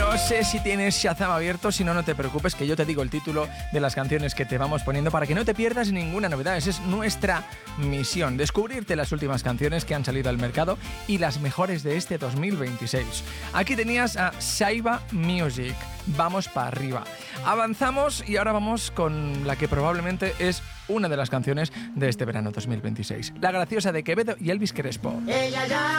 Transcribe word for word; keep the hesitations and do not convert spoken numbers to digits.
No sé si tienes Shazam abierto, si no, no te preocupes, que yo te digo el título de las canciones que te vamos poniendo para que no te pierdas ninguna novedad. Esa es nuestra misión, descubrirte las últimas canciones que han salido al mercado y las mejores de este dos mil veintiséis. Aquí tenías a Saiba Music. Vamos para arriba. Avanzamos y ahora vamos con la que probablemente es una de las canciones de este verano dos mil veintiséis. La graciosa de Quevedo y Elvis Crespo. Ella ya